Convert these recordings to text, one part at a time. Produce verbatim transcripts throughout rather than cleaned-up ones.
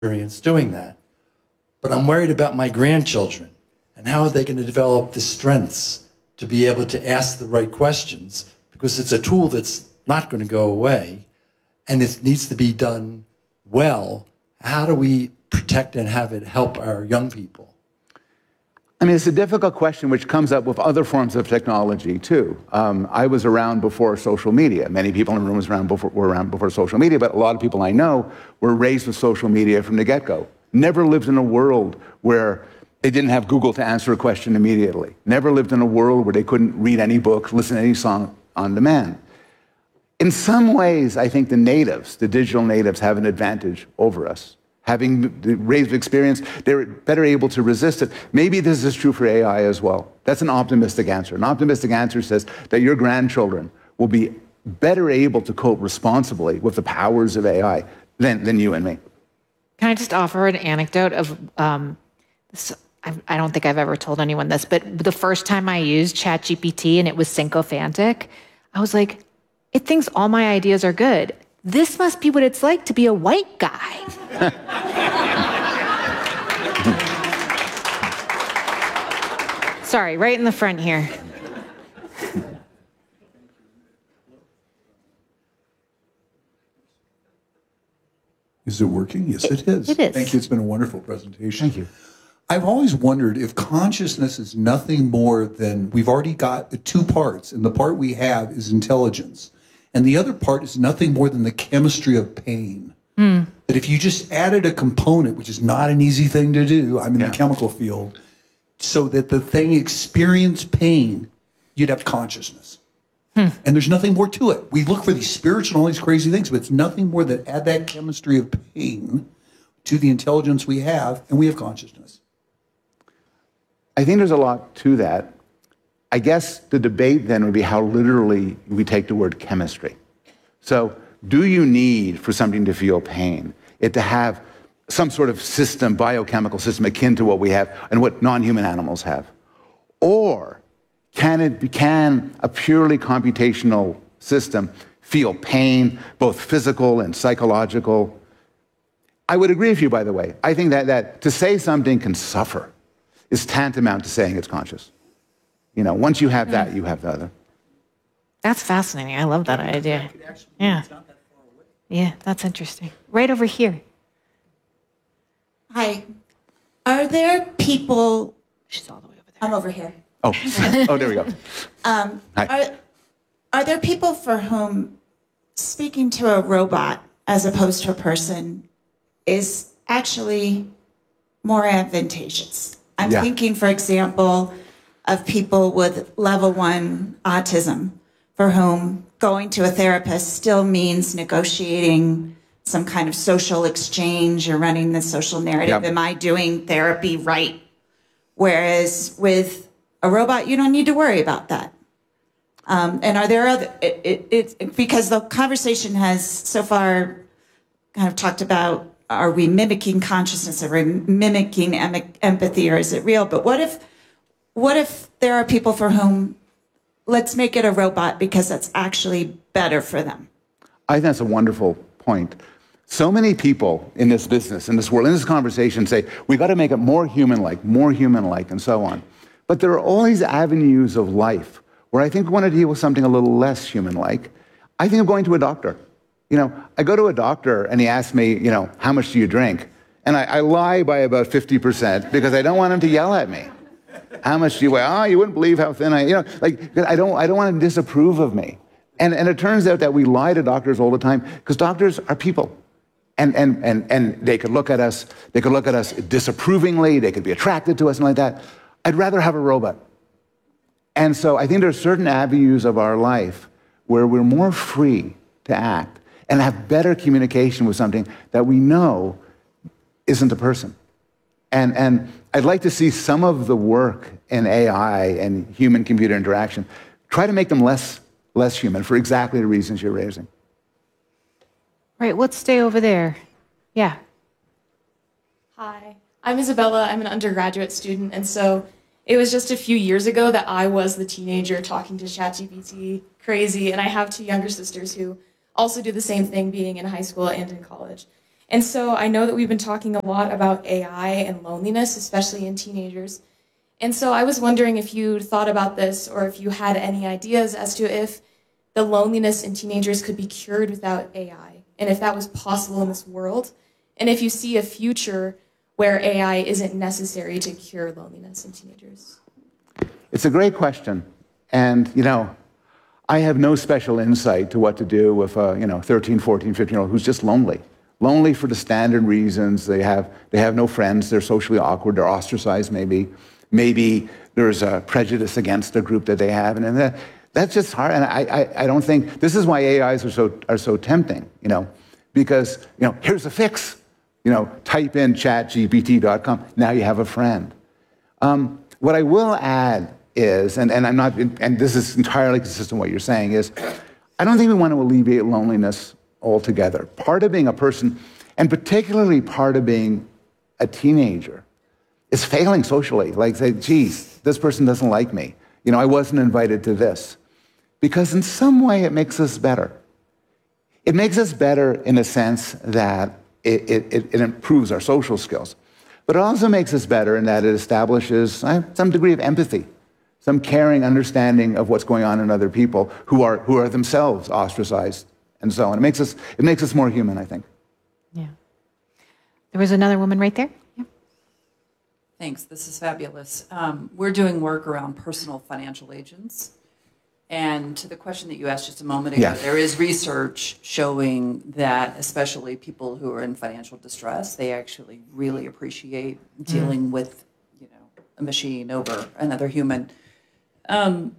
experience doing that. But I'm worried about my grandchildren and how are they going to develop the strengths to be able to ask the right questions, because it's a tool that's not going to go away and it needs to be done well. How do we protect and have it help our young people? I mean, it's a difficult question which comes up with other forms of technology, too. Um, I was around before social media. Many people in the room was around before, were around before social media, but a lot of people I know were raised with social media from the get-go. Never lived in a world where they didn't have Google to answer a question immediately. Never lived in a world where they couldn't read any book, listen to any song on demand. In some ways, I think the natives, the digital natives, have an advantage over us. Having raised experience, they're better able to resist it. Maybe this is true for A I as well. That's an optimistic answer. An optimistic answer says that your grandchildren will be better able to cope responsibly with the powers of A I than, than you and me. Can I just offer an anecdote of, um, this, I, I don't think I've ever told anyone this, but the first time I used ChatGPT and it was sycophantic, I was like, it thinks all my ideas are good. This must be what it's like to be a white guy. Sorry, right in the front here. Is it working? Yes, it is. It is. Thank you. It's been a wonderful presentation. Thank you. I've always wondered if consciousness is nothing more than, we've already got the two parts, and the part we have is intelligence. And the other part is nothing more than the chemistry of pain. Mm. That if you just added a component, which is not an easy thing to do, I'm in yeah. the chemical field, so that the thing experienced pain, you'd have consciousness. Hmm. And there's nothing more to it. We look for these spiritual and all these crazy things, but it's nothing more than add that chemistry of pain to the intelligence we have, and we have consciousness. I think there's a lot to that. I guess the debate then would be how literally we take the word chemistry. So do you need, for something to feel pain, it to have some sort of system, biochemical system akin to what we have and what non-human animals have? Or can it be, can a purely computational system feel pain, both physical and psychological? I would agree with you, by the way. I think that, that to say something can suffer is tantamount to saying it's conscious. You know, once you have that, you have the other. That's fascinating. I love that idea. Yeah. Yeah, that's interesting. Right over here. Hi. Are there people... She's all the way over there. I'm over here. Oh, oh, there we go. Um, Hi. Are, are there people for whom speaking to a robot as opposed to a person is actually more advantageous? I'm Yeah. thinking, for example, of people with level one autism for whom going to a therapist still means negotiating some kind of social exchange or running the social narrative. Yep. Am I doing therapy right? Whereas with a robot, you don't need to worry about that. Um, and are there other, it, it, it, because the conversation has so far kind of talked about, are we mimicking consciousness? Are we mimicking em- empathy, or is it real? But what if, what if there are people for whom, let's make it a robot because that's actually better for them? I think that's a wonderful point. So many people in this business, in this world, in this conversation say, we got to make it more human-like, more human-like, and so on. But there are all these avenues of life where I think we want to deal with something a little less human-like. I think of going to a doctor. You know, I go to a doctor and he asks me, you know, how much do you drink? And I, I lie by about fifty percent because I don't want him to yell at me. How much do you weigh? Oh, you wouldn't believe how thin I, you know, like, I don't, I don't want him to disapprove of me. And, and it turns out that we lie to doctors all the time because doctors are people. And, and, and, and they could look at us, they could look at us disapprovingly, they could be attracted to us and like that. I'd rather have a robot. And so I think there are certain avenues of our life where we're more free to act and have better communication with something that we know isn't a person. And, and I'd like to see some of the work in A I and human-computer interaction try to make them less, less human for exactly the reasons you're raising. Right, let's stay over there. Yeah. Hi, I'm Isabella. I'm an undergraduate student, and so it was just a few years ago that I was the teenager talking to ChatGPT crazy, and I have two younger sisters who also do the same thing, being in high school and in college. And so I know that we've been talking a lot about A I and loneliness, especially in teenagers. And so I was wondering if you thought about this or if you had any ideas as to if the loneliness in teenagers could be cured without A I, and if that was possible in this world, and if you see a future where A I isn't necessary to cure loneliness in teenagers. It's a great question. And, you know, I have no special insight to what to do with a, you know, thirteen, fourteen, fifteen-year-old who's just lonely. Lonely for the standard reasons. They have, they have no friends. They're socially awkward. They're ostracized, maybe. Maybe there's a prejudice against the group that they have. And, and that, that's just hard. And I, I, I don't think, this is why A Is are so, are so tempting, you know, because, you know, here's a fix. You know, type in chat G P T dot com. Now you have a friend. Um, what I will add is, and, and I'm not, and this is entirely consistent with what you're saying, is I don't think we want to alleviate loneliness altogether. Part of being a person, and particularly part of being a teenager, is failing socially. Like say, geez, this person doesn't like me. You know, I wasn't invited to this. Because in some way it makes us better. It makes us better in the sense that it, it, it improves our social skills. But it also makes us better in that it establishes uh, some degree of empathy, some caring understanding of what's going on in other people who are, who are themselves ostracized and so on. It makes us, it makes us more human, I think. Yeah. There was another woman right there. Yeah. Thanks. This is fabulous. Um, we're doing work around personal financial agents. And to the question that you asked just a moment ago, Yes. there is research showing that especially people who are in financial distress, they actually really appreciate dealing mm. with, you know, a machine over another human. Um,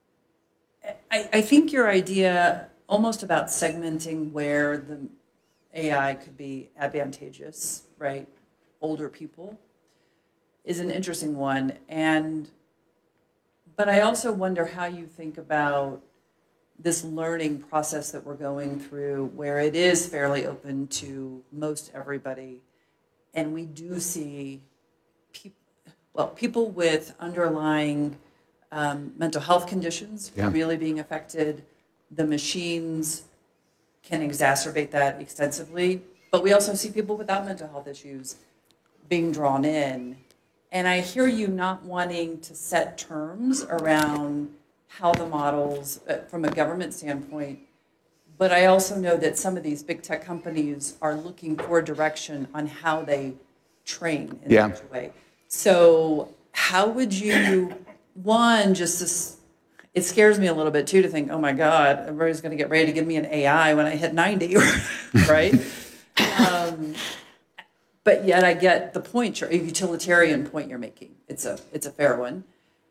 I, I think your idea almost about segmenting where the A I could be advantageous, right? Older people is an interesting one. And but I also wonder how you think about this learning process that we're going through, where it is fairly open to most everybody, and we do see people, well, people with underlying um, mental health conditions Yeah. really being affected. The machines can exacerbate that extensively, but we also see people without mental health issues being drawn in. And I hear you not wanting to set terms around how the models, uh, from a government standpoint, but I also know that some of these big tech companies are looking for direction on how they train in Yeah. such a way. So how would you, one, just this, it scares me a little bit too to think, oh my God, everybody's going to get ready to give me an A I when I hit ninety, right? um, But yet I get the point, a utilitarian point you're making. It's a, it's a fair one.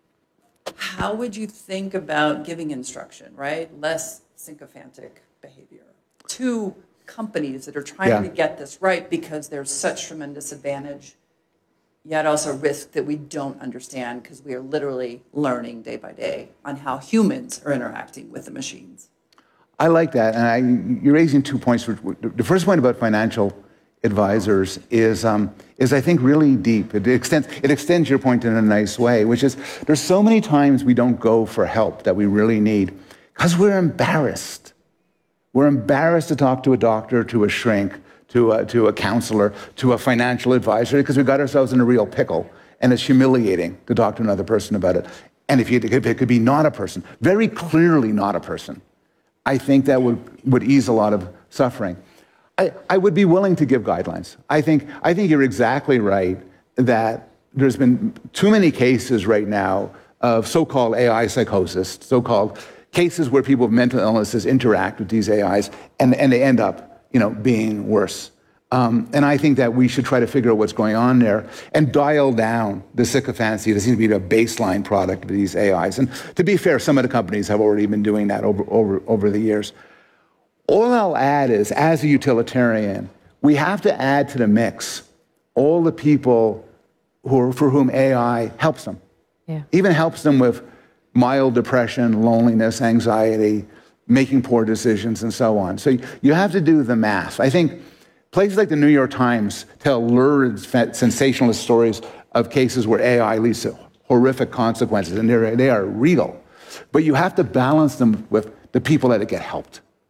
How would you think about giving instruction, right? Less sycophantic behavior to companies that are trying Yeah. to get this right because there's such tremendous advantage, yet also risk that we don't understand because we are literally learning day by day on how humans are interacting with the machines. I like that, and I, you're raising two points. The first point about financial advisors is, um, is I think, really deep. It extends, it extends your point in a nice way, which is there's so many times we don't go for help that we really need because we're embarrassed. We're embarrassed to talk to a doctor, to a shrink, to a, to a counselor, to a financial advisor because we got ourselves in a real pickle, and it's humiliating to talk to another person about it. And if, you, if it could be not a person, very clearly not a person, I think that would, would ease a lot of suffering. I, I would be willing to give guidelines. I think, I think you're exactly right that there's been too many cases right now of so-called A I psychosis, so-called cases where people with mental illnesses interact with these A Is and, and they end up, you know, being worse. Um, and I think that we should try to figure out what's going on there and dial down the sycophancy that seems to be the baseline product of these A Is. And to be fair, some of the companies have already been doing that over, over, over the years. All I'll add is, as a utilitarian, we have to add to the mix all the people who are, for whom A I helps them. Yeah. Even helps them with mild depression, loneliness, anxiety, making poor decisions, and so on. So you have to do the math. I think places like the New York Times tell lurid, sensationalist stories of cases where A I leads to horrific consequences, and they're, they are real. But you have to balance them with the people that get helped.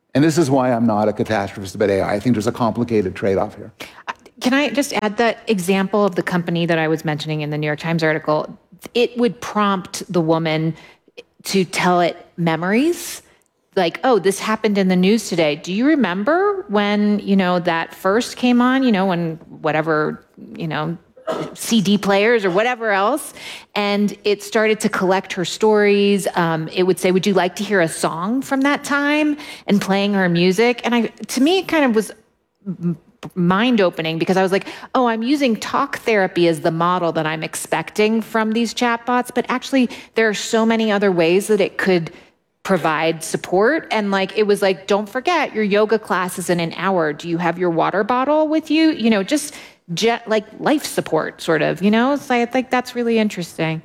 And this is why I'm not a catastrophist about A I. I think there's a complicated trade-off here. Can I just add that example of the company that I was mentioning in the New York Times article? It would prompt the woman to tell it memories. Like, oh, this happened in the news today. Do you remember when, you know, that first came on, you know, when whatever, you know, C D players or whatever else, and it started to collect her stories. Um, it would say, would you like to hear a song from that time, and playing her music. And I, to me, it kind of was mind-opening, because I was like, oh, I'm using talk therapy as the model that I'm expecting from these chatbots, but actually there are so many other ways that it could provide support. And like, it was like, don't forget, your yoga class is in an hour. Do you have your water bottle with you? You know, just jet, like life support, sort of, you know? So I think that's really interesting.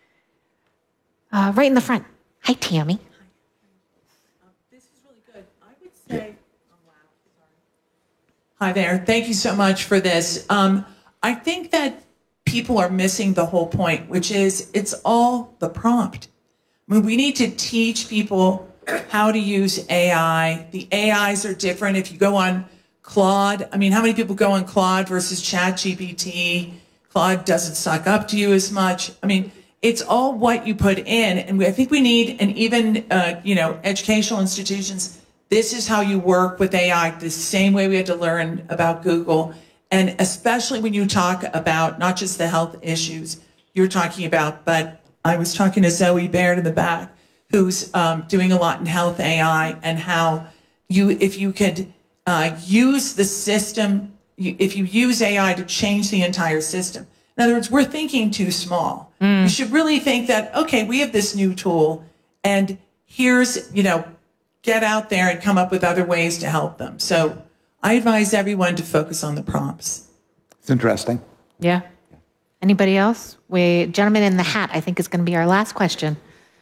Uh, right in the front. Hi, Tammy. Um, this is really good. I would say, oh, wow, sorry. Hi there. Thank you so much for this. Um, I think that people are missing the whole point, which is it's all the prompt. I mean, we need to teach people how to use A I. The A Is are different. If you go on Claude, I mean, how many people go on Claude versus ChatGPT? Claude doesn't suck up to you as much. I mean, it's all what you put in. And we, I think we need, and even, uh, you know, educational institutions, this is how you work with A I, the same way we had to learn about Google. And especially when you talk about not just the health issues you're talking about, but I was talking to Zoe Baird in the back, who's um, doing a lot in health A I, and how you, if you could uh, use the system, you, if you use A I to change the entire system. In other words, we're thinking too small. Mm. You should really think that, okay, we have this new tool, and here's, you know, get out there and come up with other ways to help them. So I advise everyone to focus on the prompts. It's interesting. Yeah. Anybody else? We, gentleman in the hat, I think is going to be our last question.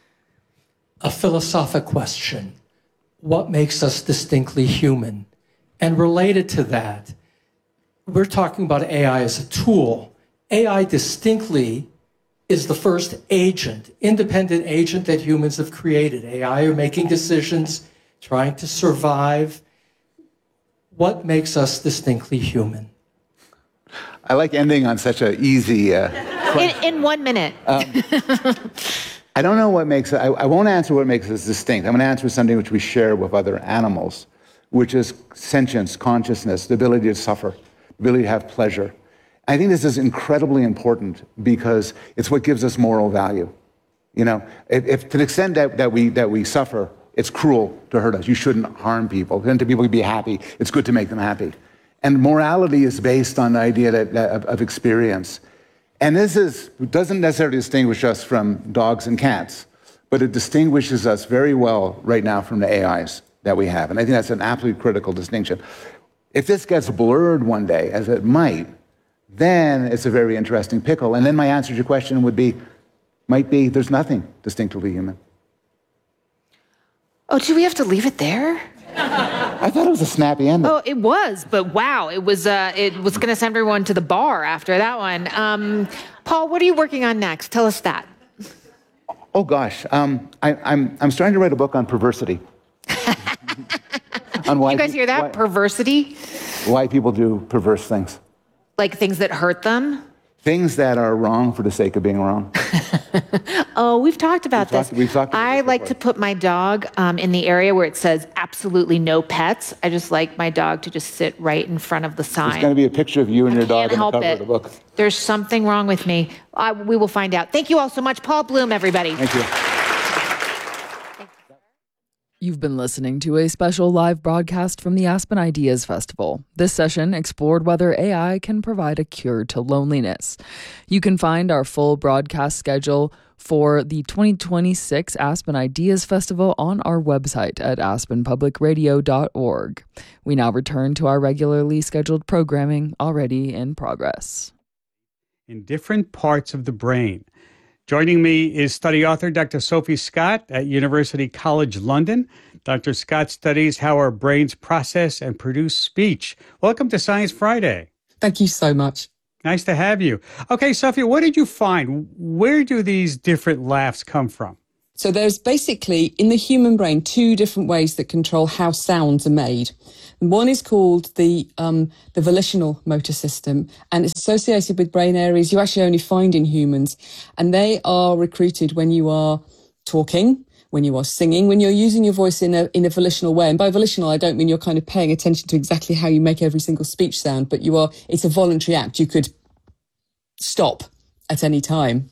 A philosophic question. What makes us distinctly human? And related to that, we're talking about A I as a tool. A I distinctly is the first agent, independent agent that humans have created. A I are making decisions, trying to survive. What makes us distinctly human? I like ending on such an easy... Uh, in, in one minute. um, I don't know what makes... I, I won't answer what makes us distinct. I'm going to answer something which we share with other animals, which is sentience, consciousness, the ability to suffer, the ability to have pleasure. I think this is incredibly important because it's what gives us moral value. You know, if, if to the extent that, that, we, that we suffer, it's cruel to hurt us. You shouldn't harm people. And to people be happy, it's good to make them happy. And morality is based on the idea that, that, of, of experience. And this is, doesn't necessarily distinguish us from dogs and cats, but it distinguishes us very well right now from the A Is that we have. And I think that's an absolutely critical distinction. If this gets blurred one day, as it might, then it's a very interesting pickle. And then my answer to your question would be, might be, there's nothing distinctively human. Oh, do we have to leave it there? I thought it was a snappy ending. Oh, it was, but wow, it was uh, it was going to send everyone to the bar after that one. Um, Paul, what are you working on next? Tell us that. Oh gosh, um, I, I'm I'm starting to write a book on perversity. on why you guys hear that? Why, perversity? Why people do perverse things. Like things that hurt them? Things that are wrong for the sake of being wrong. Oh, we've talked about we've this. Talked, we've talked about I this like to put my dog um, in the area where it says absolutely no pets. I just like my dog to just sit right in front of the sign. There's going to be a picture of you and I your dog on the cover it. of the book. There's something wrong with me. I, we will find out. Thank you all so much. Paul Bloom, everybody. Thank you. You've been listening to a special live broadcast from the Aspen Ideas Festival. This session explored whether A I can provide a cure to loneliness. You can find our full broadcast schedule for the twenty twenty-six Aspen Ideas Festival on our website at aspen public radio dot org. We now return to our regularly scheduled programming already in progress. In different parts of the brain. Joining me is study author Doctor Sophie Scott at University College London. Doctor Scott studies how our brains process and produce speech. Welcome to Science Friday. Thank you so much. Nice to have you. Okay, Sophie, what did you find? Where do these different laughs come from? So there's basically in the human brain two different ways that control how sounds are made. One is called the um, the volitional motor system, and it's associated with brain areas you actually only find in humans. And they are recruited when you are talking, when you are singing, when you're using your voice in a in a volitional way. And by volitional, I don't mean you're kind of paying attention to exactly how you make every single speech sound, but you are. It's a voluntary act. You could stop at any time.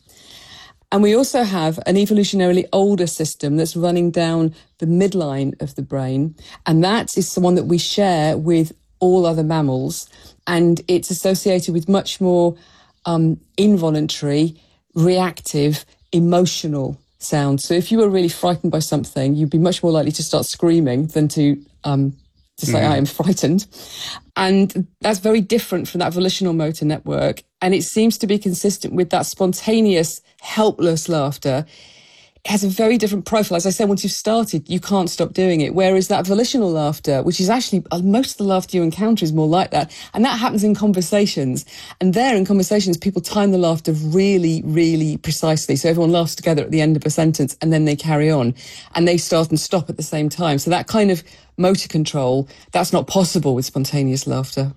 And we also have an evolutionarily older system that's running down the midline of the brain. And that is the one that we share with all other mammals. And it's associated with much more um, involuntary, reactive, emotional sounds. So if you were really frightened by something, you'd be much more likely to start screaming than to um, to say, mm. I am frightened. And that's very different from that volitional motor network. And it seems to be consistent with that spontaneous, helpless laughter. It has a very different profile. As I said, once you've started, you can't stop doing it. Whereas that volitional laughter, which is actually, most of the laughter you encounter is more like that. And that happens in conversations. And there in conversations, people time the laughter really, really precisely. So everyone laughs together at the end of a sentence and then they carry on and they start and stop at the same time. So that kind of motor control, that's not possible with spontaneous laughter.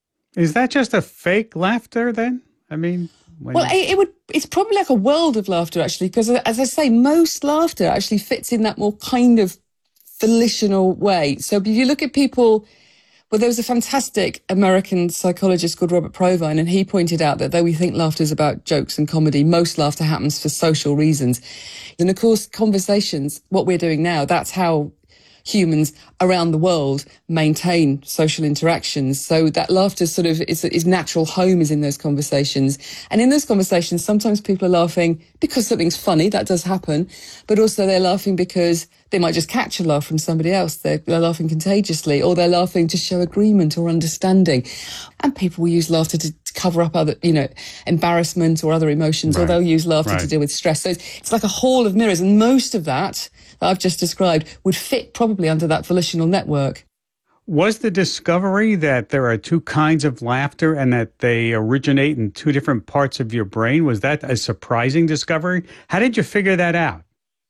Is that just a fake laughter then? I mean... Well, it, it would. It's probably like a world of laughter, actually, because as I say, most laughter actually fits in that more kind of volitional way. So if you look at people, well, there was a fantastic American psychologist called Robert Provine, and he pointed out that though we think laughter is about jokes and comedy, most laughter happens for social reasons. And of course, conversations, what we're doing now, that's how humans around the world maintain social interactions. So that laughter sort of is, is natural home is in those conversations. And in those conversations, sometimes people are laughing because something's funny. That does happen. But also they're laughing because they might just catch a laugh from somebody else. They're, they're laughing contagiously, or they're laughing to show agreement or understanding. And people will use laughter to, to cover up other, you know, embarrassment or other emotions, right. Or they'll use laughter right. to deal with stress. So it's, it's like a hall of mirrors. And most of that that I've just described would fit probably under that volitional network. Was the discovery that there are two kinds of laughter and that they originate in two different parts of your brain, was that a surprising discovery? How did you figure that out?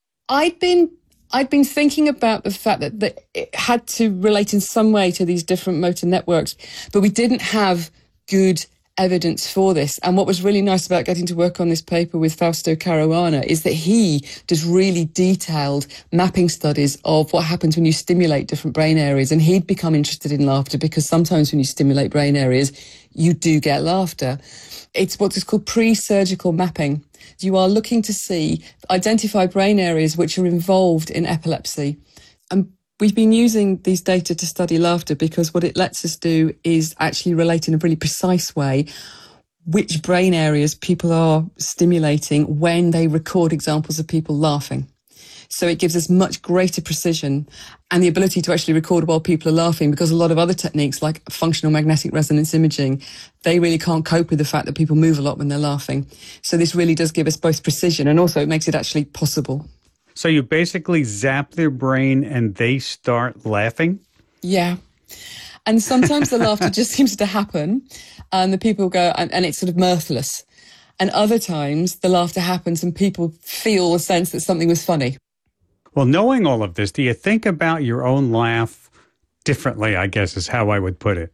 I'd been I'd been thinking about the fact that, that it had to relate in some way to these different motor networks, but we didn't have good evidence for this. And what was really nice about getting to work on this paper with Fausto Caruana is that he does really detailed mapping studies of what happens when you stimulate different brain areas. And he'd become interested in laughter because sometimes when you stimulate brain areas, you do get laughter. It's what is called pre-surgical mapping. You are looking to see, identify brain areas which are involved in epilepsy. And we've been using these data to study laughter because what it lets us do is actually relate in a really precise way which brain areas people are stimulating when they record examples of people laughing. So it gives us much greater precision and the ability to actually record while people are laughing, because a lot of other techniques like functional magnetic resonance imaging, they really can't cope with the fact that people move a lot when they're laughing. So this really does give us both precision and also it makes it actually possible. So you basically zap their brain and they start laughing? Yeah. And sometimes the laughter just seems to happen and the people go, and, and it's sort of mirthless. And other times the laughter happens and people feel a sense that something was funny. Well, knowing all of this, do you think about your own laugh differently, I guess is how I would put it?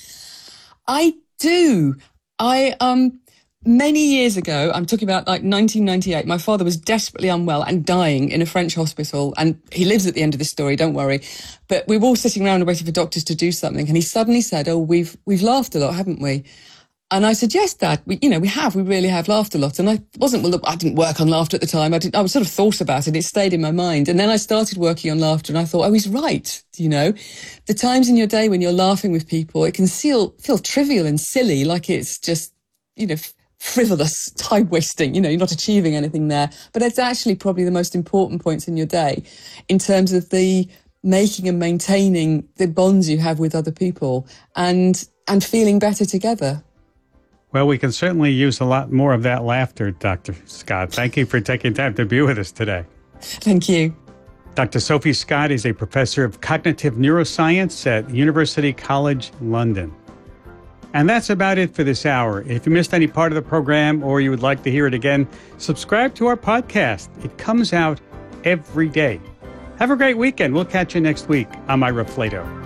I do. I, um... Many years ago, I'm talking about like nineteen ninety-eight, my father was desperately unwell and dying in a French hospital. And he lives at the end of this story, don't worry. But we were all sitting around and waiting for doctors to do something. And he suddenly said, oh, we've we've laughed a lot, haven't we? And I said, yes, Dad, we, you know, we have, we really have laughed a lot. And I wasn't, well, look, I didn't work on laughter at the time. I didn't, I was sort of thought about it. It stayed in my mind. And then I started working on laughter and I thought, oh, he's right. You know, the times in your day when you're laughing with people, it can feel, feel trivial and silly, like it's just, you know, frivolous, time wasting, you know, you're not achieving anything there. But it's actually probably the most important points in your day in terms of the making and maintaining the bonds you have with other people and and feeling better together. Well, we can certainly use a lot more of that laughter, Doctor Scott. Thank you for taking time to be with us today. Thank you. Doctor Sophie Scott is a professor of cognitive neuroscience at University College London. And that's about it for this hour. If you missed any part of the program or you would like to hear it again, subscribe to our podcast. It comes out every day. Have a great weekend. We'll catch you next week. I'm Ira Flato.